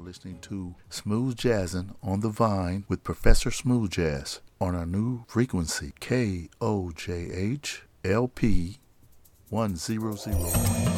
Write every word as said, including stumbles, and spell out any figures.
listening to Smooth Jazzin' on the Vine with Professor Smooth Jazz on our new frequency, K O J H L P one thousand.